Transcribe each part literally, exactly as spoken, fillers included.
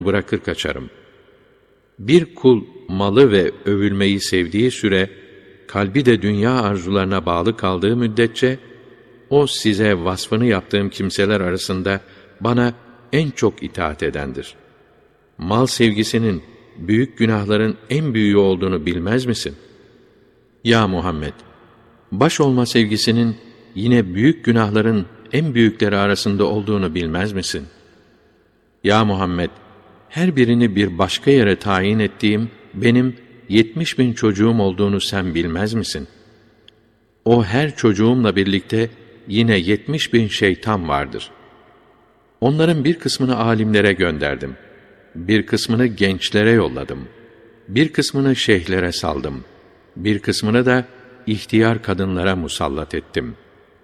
bırakır kaçarım. Bir kul malı ve övülmeyi sevdiği süre, kalbi de dünya arzularına bağlı kaldığı müddetçe, o size vasfını yaptığım kimseler arasında bana en çok itaat edendir. Mal sevgisinin büyük günahların en büyüğü olduğunu bilmez misin? Ya Muhammed! Baş olma sevgisinin yine büyük günahların en büyükleri arasında olduğunu bilmez misin? Ya Muhammed! Her birini bir başka yere tayin ettiğim benim yetmiş bin çocuğum olduğunu sen bilmez misin? O her çocuğumla birlikte yine yetmiş bin şeytan vardır. Onların bir kısmını alimlere gönderdim. Bir kısmını gençlere yolladım. Bir kısmını şeyhlere saldım. Bir kısmını da ihtiyar kadınlara musallat ettim.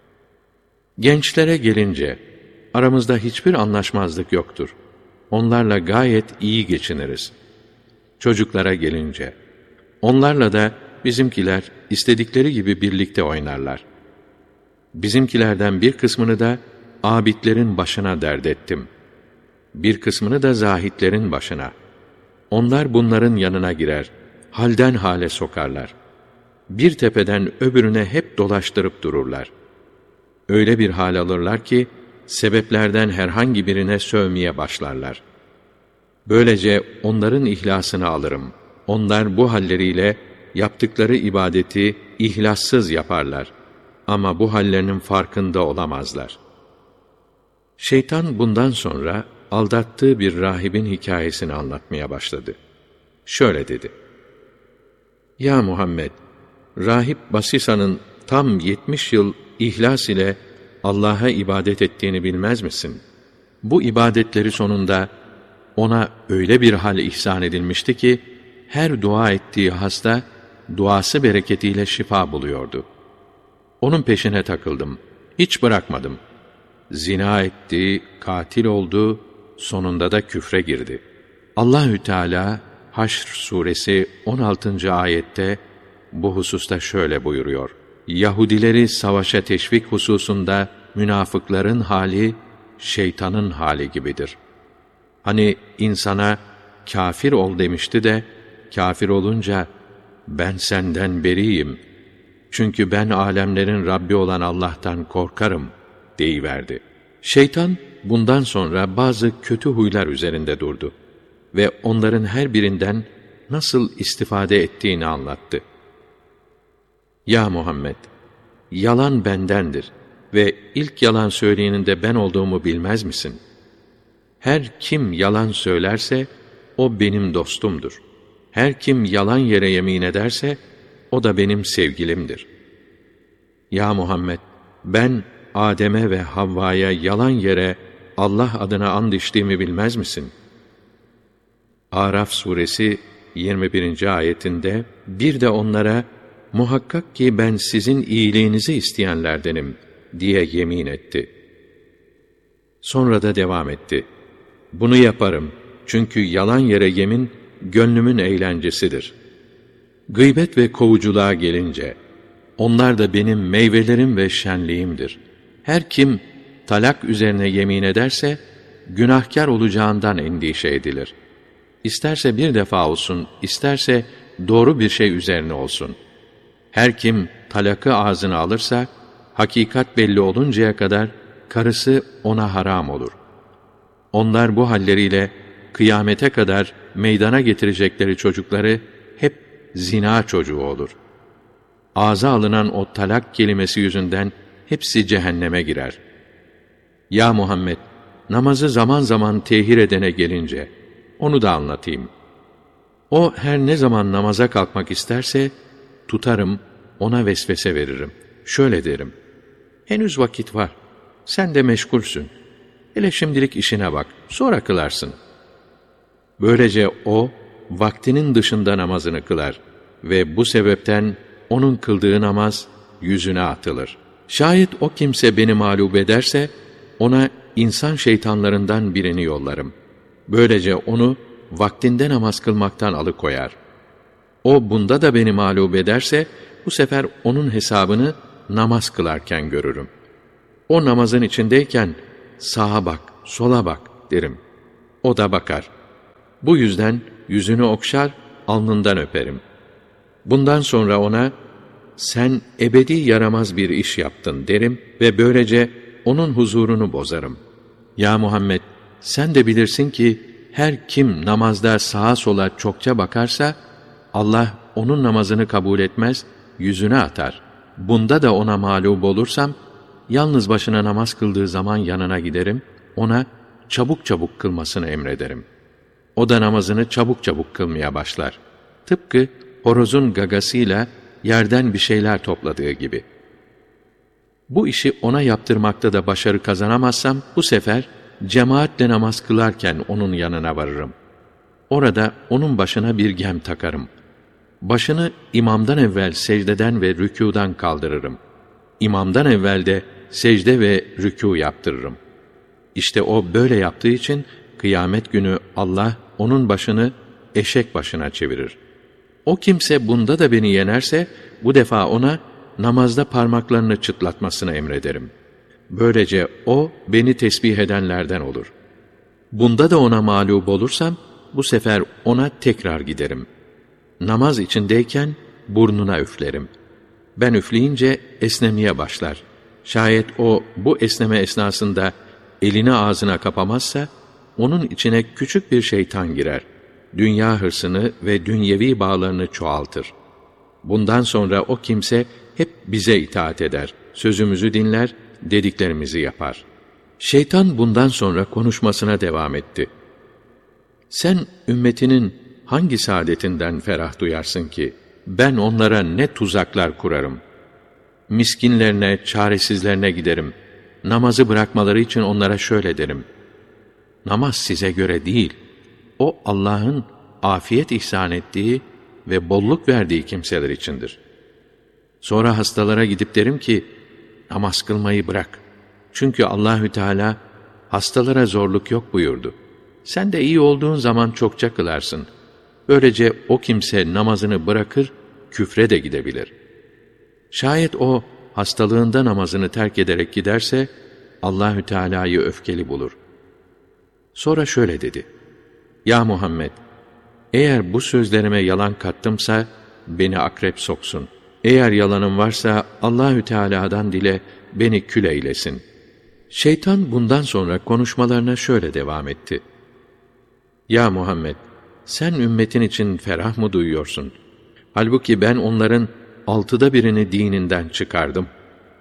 Gençlere gelince, aramızda hiçbir anlaşmazlık yoktur. Onlarla gayet iyi geçiniriz. Çocuklara gelince, onlarla da bizimkiler istedikleri gibi birlikte oynarlar. Bizimkilerden bir kısmını da abidlerin başına derdettim. Bir kısmını da zahitlerin başına. Onlar bunların yanına girer, halden hale sokarlar. Bir tepeden öbürüne hep dolaştırıp dururlar. Öyle bir hal alırlar ki, sebeplerden herhangi birine sövmeye başlarlar. Böylece onların ihlasını alırım. Onlar bu halleriyle yaptıkları ibadeti ihlassız yaparlar. Ama bu hallerinin farkında olamazlar. Şeytan bundan sonra aldattığı bir rahibin hikayesini anlatmaya başladı. Şöyle dedi: Ya Muhammed! Rahip Basisa'nın tam yetmiş yıl ihlas ile Allah'a ibadet ettiğini bilmez misin? Bu ibadetleri sonunda ona öyle bir hal ihsan edilmişti ki, her dua ettiği hasta, duası bereketiyle şifa buluyordu. Onun peşine takıldım, hiç bırakmadım. Zina etti, katil oldu, sonunda da küfre girdi. Allahü Teala Haşr suresi on altıncı ayette bu hususta şöyle buyuruyor: Yahudileri savaşa teşvik hususunda münafıkların hali şeytanın hali gibidir. Hani insana kafir ol demişti de kafir olunca ben senden beriyim, çünkü ben alemlerin Rabbi olan Allah'tan korkarım deyiverdi. Şeytan bundan sonra bazı kötü huylar üzerinde durdu ve onların her birinden nasıl istifade ettiğini anlattı. Ya Muhammed! Yalan bendendir ve ilk yalan söyleyenin de ben olduğumu bilmez misin? Her kim yalan söylerse o benim dostumdur. Her kim yalan yere yemin ederse o da benim sevgilimdir. Ya Muhammed! Ben Adem'e ve Havva'ya yalan yere Allah adına and içtiğimi bilmez misin? Araf suresi yirmi birinci ayetinde bir de onlara muhakkak ki ben sizin iyiliğinizi isteyenlerdenim diye yemin etti. Sonra da devam etti. Bunu yaparım çünkü yalan yere yemin gönlümün eğlencesidir. Gıybet ve kovuculuğa gelince, onlar da benim meyvelerim ve şenliğimdir. Her kim talak üzerine yemin ederse, günahkar olacağından endişe edilir. İsterse bir defa olsun, isterse doğru bir şey üzerine olsun. Her kim talakı ağzına alırsa, hakikat belli oluncaya kadar karısı ona haram olur. Onlar bu halleriyle kıyamete kadar meydana getirecekleri çocukları hep zina çocuğu olur. Ağza alınan o talak kelimesi yüzünden hepsi cehenneme girer. Ya Muhammed! Namazı zaman zaman tehir edene gelince, onu da anlatayım. O her ne zaman namaza kalkmak isterse, tutarım, ona vesvese veririm. Şöyle derim: henüz vakit var, sen de meşgulsün. Hele şimdilik işine bak, sonra kılarsın. Böylece o, vaktinin dışında namazını kılar ve bu sebepten onun kıldığı namaz yüzüne atılır. Şayet o kimse beni mağlup ederse, ona insan şeytanlarından birini yollarım. Böylece onu vaktinde namaz kılmaktan alıkoyar. O bunda da beni mağlup ederse, bu sefer onun hesabını namaz kılarken görürüm. O namazın içindeyken, sağa bak, sola bak derim. O da bakar. Bu yüzden yüzünü okşar, alnından öperim. Bundan sonra ona, sen ebedi yaramaz bir iş yaptın derim ve böylece onun huzurunu bozarım. Ya Muhammed, sen de bilirsin ki her kim namazda sağa sola çokça bakarsa, Allah onun namazını kabul etmez, yüzüne atar. Bunda da ona mağlup olursam, yalnız başına namaz kıldığı zaman yanına giderim, ona çabuk çabuk kılmasını emrederim. O da namazını çabuk çabuk kılmaya başlar. Tıpkı horozun gagasıyla yerden bir şeyler topladığı gibi. Bu işi ona yaptırmakta da başarı kazanamazsam, bu sefer cemaatle namaz kılarken onun yanına varırım. Orada onun başına bir gem takarım. Başını imamdan evvel secdeden ve rükûdan kaldırırım. İmamdan evvel de secde ve rükû yaptırırım. İşte o böyle yaptığı için kıyamet günü Allah onun başını eşek başına çevirir. O kimse bunda da beni yenerse, bu defa ona namazda parmaklarını çıtlatmasını emrederim. Böylece o beni tesbih edenlerden olur. Bunda da ona mağlup olursam, bu sefer ona tekrar giderim. Namaz içindeyken burnuna üflerim. Ben üfleyince esnemeye başlar. Şayet o bu esneme esnasında elini ağzına kapamazsa, onun içine küçük bir şeytan girer. Dünya hırsını ve dünyevi bağlarını çoğaltır. Bundan sonra o kimse hep bize itaat eder, sözümüzü dinler, dediklerimizi yapar. Şeytan bundan sonra konuşmasına devam etti. Sen ümmetinin hangi saadetinden ferah duyarsın ki, ben onlara ne tuzaklar kurarım. Miskinlerine, çaresizlerine giderim. Namazı bırakmaları için onlara şöyle derim. Namaz size göre değil, o Allah'ın afiyet ihsan ettiği ve bolluk verdiği kimseler içindir. Sonra hastalara gidip derim ki, namaz kılmayı bırak. Çünkü Allahü Teala hastalara zorluk yok buyurdu. Sen de iyi olduğun zaman çokça kılarsın. Böylece o kimse namazını bırakır, küfre de gidebilir. Şayet o hastalığında namazını terk ederek giderse, Allahü Teala'yı öfkeli bulur. Sonra şöyle dedi. Ya Muhammed, eğer bu sözlerime yalan kattımsa beni akrep soksun. Eğer yalanım varsa Allahü Teala'dan dile beni kül eylesin. Şeytan bundan sonra konuşmalarına şöyle devam etti. Ya Muhammed, sen ümmetin için ferah mı duyuyorsun? Halbuki ben onların altıda birini dininden çıkardım.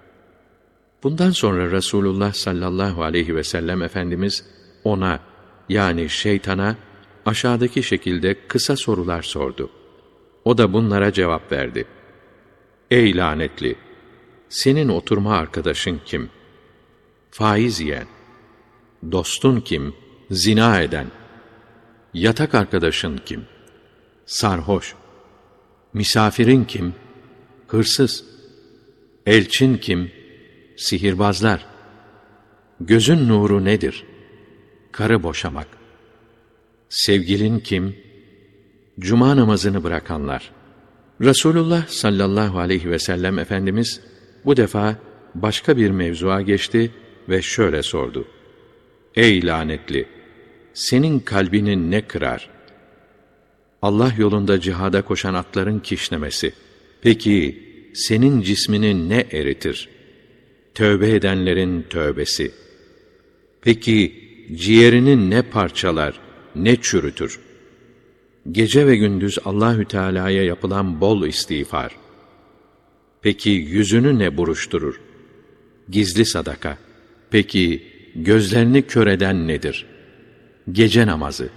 Bundan sonra Resulullah sallallahu aleyhi ve sellem Efendimiz ona, yani şeytana aşağıdaki şekilde kısa sorular sordu. O da bunlara cevap verdi. Ey lanetli! Senin oturma arkadaşın kim? Faiz yiyen. Dostun kim? Zina eden. Yatak arkadaşın kim? Sarhoş. Misafirin kim? Hırsız. Elçin kim? Sihirbazlar. Gözün nuru nedir? Karı boşamak. Sevgilin kim? Cuma namazını bırakanlar. Resulullah sallallahu aleyhi ve sellem Efendimiz bu defa başka bir mevzuya geçti ve şöyle sordu. Ey lanetli! Senin kalbinin ne kırar? Allah yolunda cihada koşan atların kişnemesi. Peki senin cismini ne eritir? Tövbe edenlerin tövbesi. Peki ciğerini ne parçalar, ne çürütür? Gece ve gündüz Allahü Teala'ya yapılan bol istiğfar. Peki yüzünü ne buruşturur? Gizli sadaka. Peki gözlerini kör eden nedir? Gece namazı.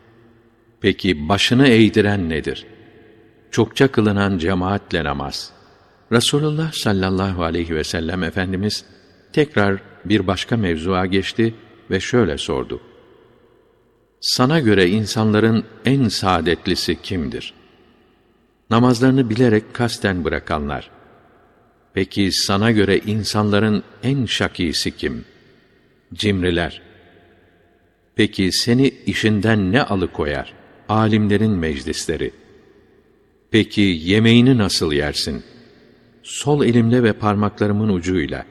Peki başını eğdiren nedir? Çokça kılınan cemaatle namaz. Resulullah sallallahu aleyhi ve sellem Efendimiz tekrar bir başka mevzuya geçti ve şöyle sordu. Sana göre insanların en saadetlisi kimdir? Namazlarını bilerek kasten bırakanlar. Peki sana göre insanların en şakisi kim? Cimriler. Peki seni işinden ne alıkoyar? Alimlerin meclisleri. Peki yemeğini nasıl yersin? Sol elimle ve parmaklarımın ucuyla.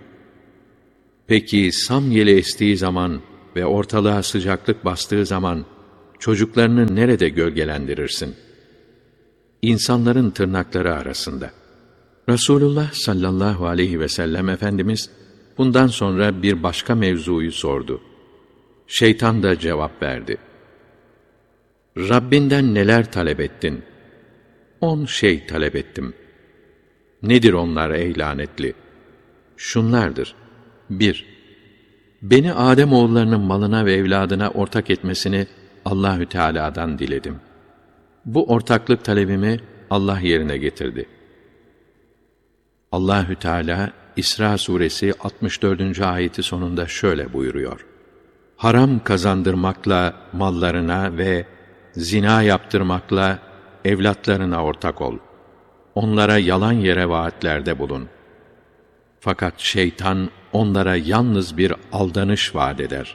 Peki samyeli estiği zaman ve ortalığa sıcaklık bastığı zaman çocuklarını nerede gölgelendirirsin? İnsanların tırnakları arasında. Resulullah sallallahu aleyhi ve sellem Efendimiz bundan sonra bir başka mevzuyu sordu. Şeytan da cevap verdi. Rabbinden neler talep ettin? On şey talep ettim. Nedir onlar ey lanetli? Şunlardır. Bir, beni Ademoğullarının malına ve evladına ortak etmesini Allahü Teala'dan diledim. Bu ortaklık talebimi Allah yerine getirdi. Allahü Teala İsra suresi altmış dördüncü ayeti sonunda şöyle buyuruyor. Haram kazandırmakla mallarına ve zina yaptırmakla evlatlarına ortak ol. Onlara yalan yere vaatlerde bulun. Fakat şeytan onlara yalnız bir aldanış vaat eder.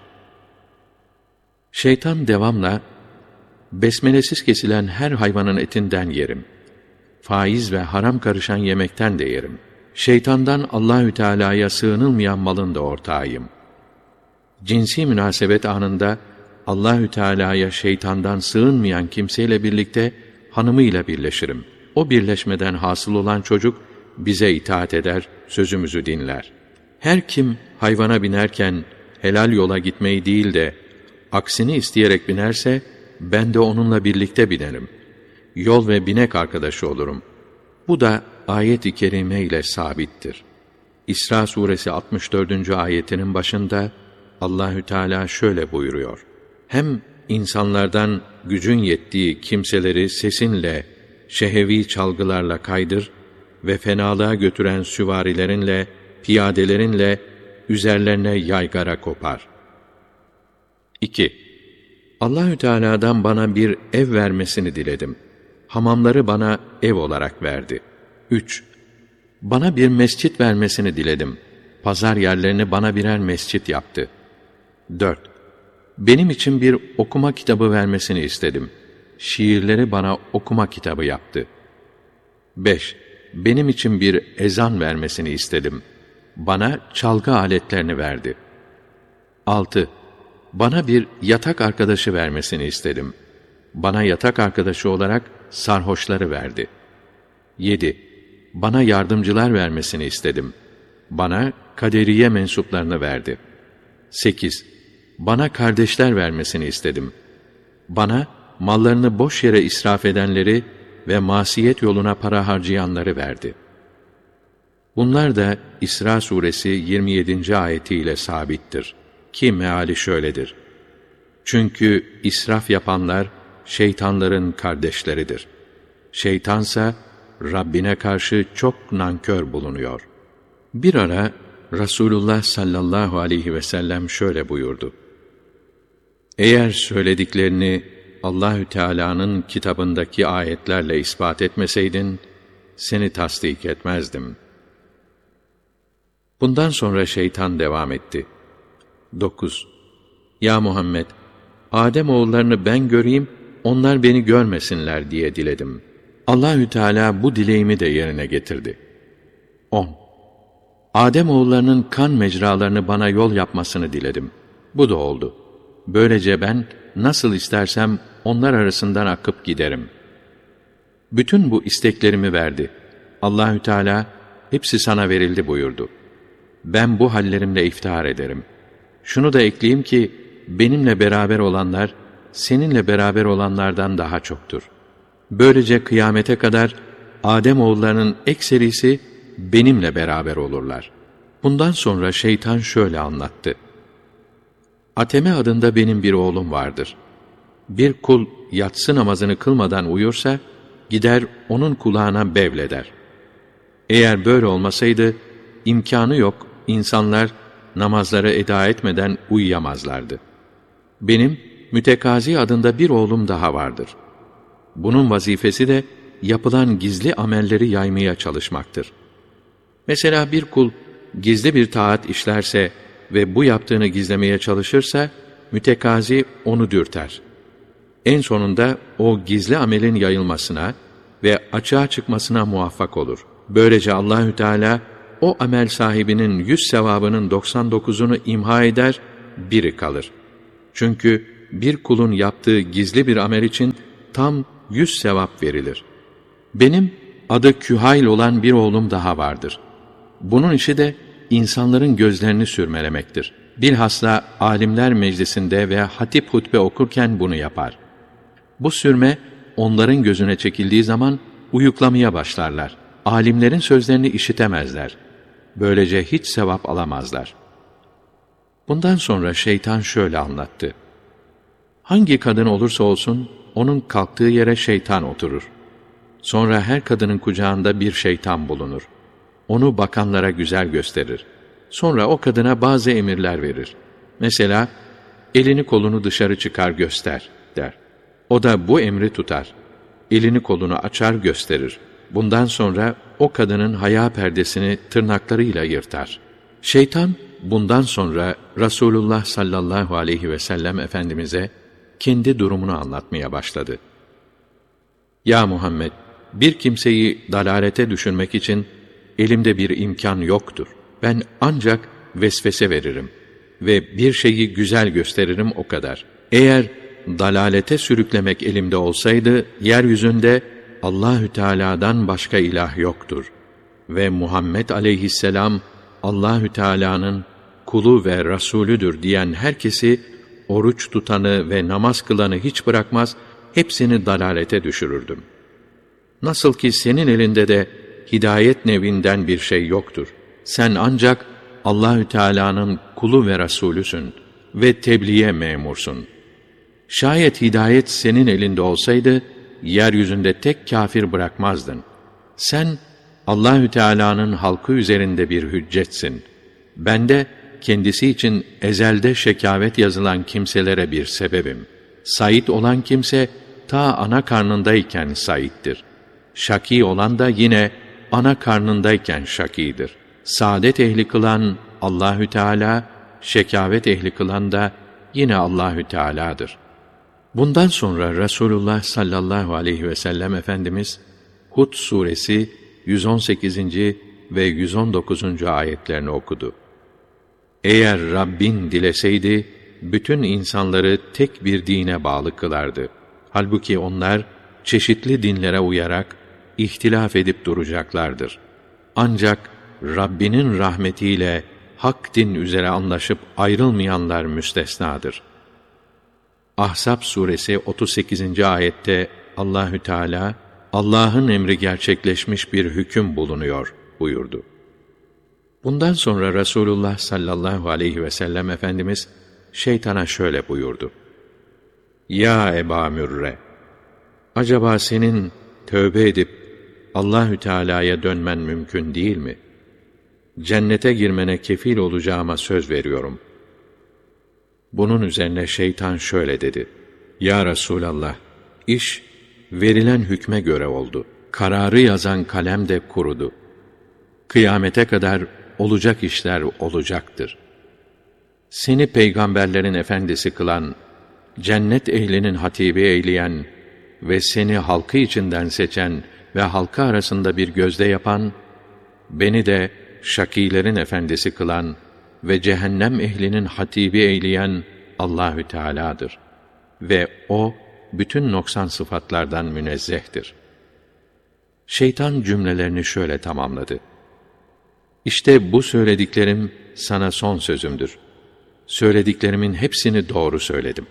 Şeytan devamla, besmelesiz kesilen her hayvanın etinden yerim. Faiz ve haram karışan yemekten de yerim. Şeytandan Allahü Teala'ya sığınılmayan malın da ortağıyım. Cinsi münasebet anında Allahü Teala'ya şeytandan sığınmayan kimseyle birlikte hanımıyla birleşirim. O birleşmeden hasıl olan çocuk bize itaat eder, sözümüzü dinler. Her kim hayvana binerken helal yola gitmeyi değil de aksini isteyerek binerse ben de onunla birlikte binerim. Yol ve binek arkadaşı olurum. Bu da ayet-i kerime ile sabittir. İsra suresi altmış dördüncü ayetinin başında Allahü Teala şöyle buyuruyor. Hem insanlardan gücün yettiği kimseleri sesinle, şehevi çalgılarla kaydır ve fenalığa götüren süvarilerinle, piyadelerinle üzerlerine yaygara kopar. İki. Allahü Teala'dan bana bir ev vermesini diledim. Hamamları bana ev olarak verdi. Üç. Bana bir mescit vermesini diledim. Pazar yerlerini bana birer mescit yaptı. Dört. Benim için bir okuma kitabı vermesini istedim. Şiirleri bana okuma kitabı yaptı. Beş. Benim için bir ezan vermesini istedim. Bana çalgı aletlerini verdi. Altı. Bana bir yatak arkadaşı vermesini istedim. Bana yatak arkadaşı olarak sarhoşları verdi. Yedi. Bana yardımcılar vermesini istedim. Bana kaderiye mensuplarını verdi. Sekiz. Bana kardeşler vermesini istedim. Bana mallarını boş yere israf edenleri ve masiyet yoluna para harcayanları verdi. Bunlar da İsra suresi yirmi yedinci ayetiyle sabittir. Ki meali şöyledir. Çünkü israf yapanlar şeytanların kardeşleridir. Şeytansa Rabbine karşı çok nankör bulunuyor. Bir ara Resulullah sallallahu aleyhi ve sellem şöyle buyurdu. Eğer söylediklerini Allahü Teala'nın kitabındaki ayetlerle ispat etmeseydin, seni tasdik etmezdim. Bundan sonra şeytan devam etti. Dokuz. Ya Muhammed, Adem oğullarını ben göreyim, onlar beni görmesinler diye diledim. Allahü Teala bu dileğimi de yerine getirdi. On. Adem oğullarının kan mecralarını bana yol yapmasını diledim. Bu da oldu. Böylece ben nasıl istersem onlar arasından akıp giderim. Bütün bu isteklerimi verdi. Allahü Teala hepsi sana verildi buyurdu. Ben bu hallerimle iftihar ederim. Şunu da ekleyeyim ki benimle beraber olanlar seninle beraber olanlardan daha çoktur. Böylece kıyamete kadar Adem oğullarının ekserisi benimle beraber olurlar. Bundan sonra şeytan şöyle anlattı. Ateme adında benim bir oğlum vardır. Bir kul yatsı namazını kılmadan uyursa, gider onun kulağına bevleder. Eğer böyle olmasaydı, imkanı yok, insanlar namazları eda etmeden uyuyamazlardı. Benim Mütekazi adında bir oğlum daha vardır. Bunun vazifesi de yapılan gizli amelleri yaymaya çalışmaktır. Mesela bir kul gizli bir taat işlerse ve bu yaptığını gizlemeye çalışırsa, Mütekazi onu dürter. En sonunda o gizli amelin yayılmasına ve açığa çıkmasına muvaffak olur. Böylece Allahü Teala o amel sahibinin yüz sevabının doksan dokuzunu imha eder, biri kalır. Çünkü bir kulun yaptığı gizli bir amel için tam yüz sevap verilir. Benim adı Kühayl olan bir oğlum daha vardır. Bunun işi de insanların gözlerini sürmelemektir. Bilhassa alimler meclisinde ve hatip hutbe okurken bunu yapar. Bu sürme onların gözüne çekildiği zaman uyuklamaya başlarlar. Alimlerin sözlerini işitemezler. Böylece hiç sevap alamazlar. Bundan sonra şeytan şöyle anlattı. Hangi kadın olursa olsun onun kalktığı yere şeytan oturur. Sonra her kadının kucağında bir şeytan bulunur. Onu bakanlara güzel gösterir. Sonra o kadına bazı emirler verir. Mesela, elini kolunu dışarı çıkar göster der. O da bu emri tutar. Elini kolunu açar gösterir. Bundan sonra o kadının haya perdesini tırnaklarıyla yırtar. Şeytan bundan sonra Resulullah sallallahu aleyhi ve sellem Efendimiz'e kendi durumunu anlatmaya başladı. Ya Muhammed, bir kimseyi dalalete düşürmek için elimde bir imkan yoktur. Ben ancak vesvese veririm ve bir şeyi güzel gösteririm o kadar. Eğer dalalete sürüklemek elimde olsaydı, yeryüzünde Allahü Teala'dan başka ilah yoktur ve Muhammed aleyhisselam Allahü Teala'nın kulu ve Rasulüdür diyen herkesi, oruç tutanı ve namaz kılanı hiç bırakmaz, hepsini dalalete düşürürdüm. Nasıl ki senin elinde de hidayet nevinden bir şey yoktur. Sen ancak Allahü Teala'nın kulu ve Rasulüsün ve tebliğe memursun. Şayet hidayet senin elinde olsaydı, yeryüzünde tek kafir bırakmazdın. Sen Allahü Teala'nın halkı üzerinde bir hüccetsin. Ben de kendisi için ezelde şekavet yazılan kimselere bir sebebim. Sait olan kimse ta ana karnındayken saittir. Şakî olan da yine ana karnındayken şakîdir. Saadet ehli kılan Allahü Teala, şekavet ehli kılan da yine Allahü Teala'dır. Bundan sonra Resulullah sallallahu aleyhi ve sellem Efendimiz Hud suresi yüz on sekizinci ve yüz on dokuzuncu ayetlerini okudu. Eğer Rabbin dileseydi bütün insanları tek bir dine bağlı kılardı. Halbuki onlar çeşitli dinlere uyarak ihtilaf edip duracaklardır. Ancak Rabbinin rahmetiyle hak din üzere anlaşıp ayrılmayanlar müstesnadır. Ahzab suresi otuz sekizinci ayette Allahü Teala Allah'ın emri gerçekleşmiş bir hüküm bulunuyor buyurdu. Bundan sonra Resulullah sallallahu aleyhi ve sellem Efendimiz şeytana şöyle buyurdu. Ya Eba Mürre, acaba senin tövbe edip Allahü Teala'ya dönmen mümkün değil mi? Cennete girmene kefil olacağıma söz veriyorum. Bunun üzerine şeytan şöyle dedi. Ya Resulallah, iş verilen hükme göre oldu. Kararı yazan kalem de kurudu. Kıyamete kadar olacak işler olacaktır. Seni peygamberlerin efendisi kılan, cennet ehlinin hatibi eyleyen ve seni halkı içinden seçen ve halkı arasında bir gözde yapan, beni de şakîlerin efendisi kılan ve cehennem ehlinin hatibi eyleyen Allahü Teala'dır. Ve O, bütün noksan sıfatlardan münezzehtir. Şeytan cümlelerini şöyle tamamladı. İşte bu söylediklerim sana son sözümdür. Söylediklerimin hepsini doğru söyledim.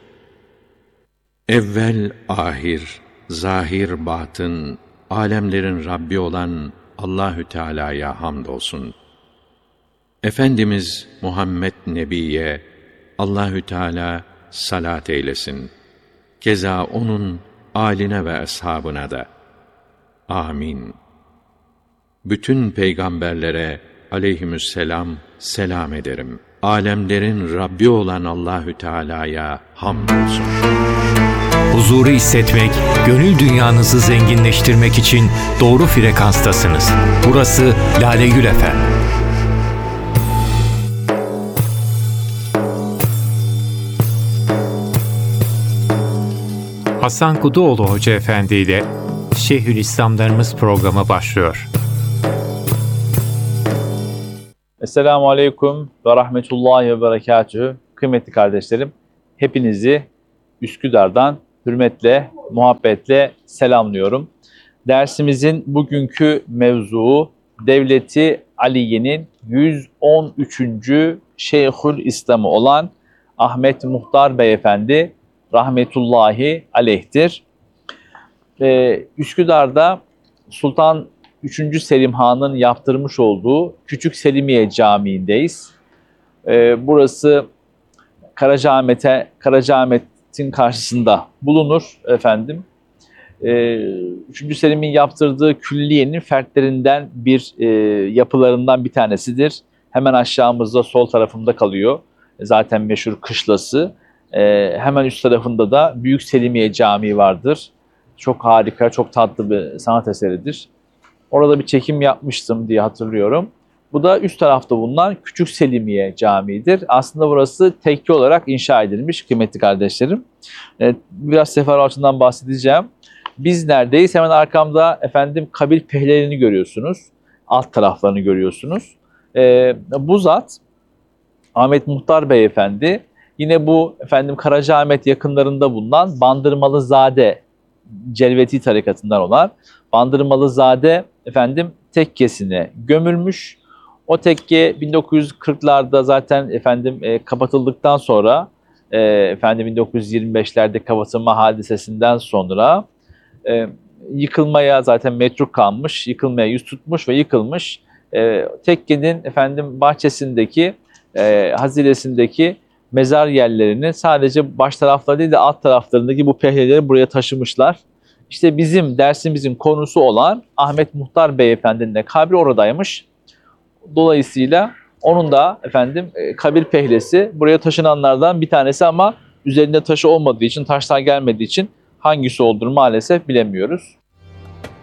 Evvel, ahir, zahir, batın, alemlerin Rabbi olan Allahü Teala'ya hamdolsun. Efendimiz Muhammed Nebi'ye Allahü Teala salat eylesin. Keza onun âline ve ashabına da. Amin. Bütün peygamberlere aleyhimüsselam selam ederim. Alemlerin Rabbi olan Allahü Teala'ya hamdolsun. Huzuru hissetmek, gönül dünyanızı zenginleştirmek için doğru frekanstasınız. Burası Lale Gül F M. Hasan Kuduoğlu Hoca Efendi ile Şeyhülislamlarımız programı başlıyor. Esselamu Aleyküm ve Rahmetullahi ve Berekatühü. Kıymetli kardeşlerim, hepinizi Üsküdar'dan hürmetle, muhabbetle selamlıyorum. Dersimizin bugünkü mevzuu Devleti Aliye'nin yüz on üçüncü Şeyhül İslam'ı olan Ahmet Muhtar Beyefendi rahmetullahi aleyhtir. Ee, Üsküdar'da Sultan üçüncü Selim Han'ın yaptırmış olduğu Küçük Selimiye Camii'ndeyiz. Ee, burası Karacaahmet'e, Karacaahmet'in karşısında bulunur efendim. Ee, üçüncü Selim'in yaptırdığı külliyenin fertlerinden bir e, yapılarından bir tanesidir. Hemen aşağımızda sol tarafında kalıyor. Zaten meşhur kışlası. Ee, hemen üst tarafında da Büyük Selimiye Camii vardır. Çok harika, çok tatlı bir sanat eseridir. Orada bir çekim yapmıştım diye hatırlıyorum. Bu da üst tarafta bulunan Küçük Selimiye Camii'dir. Aslında burası tekke olarak inşa edilmiş kıymetli kardeşlerim. Evet, biraz seferberliğinden bahsedeceğim. Biz neredeyiz? Hemen arkamda efendim kabir pehlerini görüyorsunuz. Alt taraflarını görüyorsunuz. Ee, bu zat Ahmet Muhtar Beyefendi yine bu efendim Karacaahmet yakınlarında bulunan Bandırmalızade Celveti tarikatından olan Bandırmalızade efendim tekkesine gömülmüş. O tekke bin dokuz yüz kırklarda zaten efendim e, kapatıldıktan sonra e, efendim bin dokuz yüz yirmi beşlerde kapatılma hadisesinden sonra e, yıkılmaya zaten metruk kalmış, yıkılmaya yüz tutmuş ve yıkılmış. E, tekkenin efendim bahçesindeki e, haziresindeki mezar yerlerini sadece baş tarafları değil de alt taraflarındaki bu pehleleri buraya taşımışlar. İşte bizim dersimizin konusu olan Ahmet Muhtar Beyefendi'nin de kabri oradaymış. Dolayısıyla onun da efendim kabir pehlesi buraya taşınanlardan bir tanesi ama üzerinde taşı olmadığı için, taşlar gelmediği için hangisi olduğunu maalesef bilemiyoruz.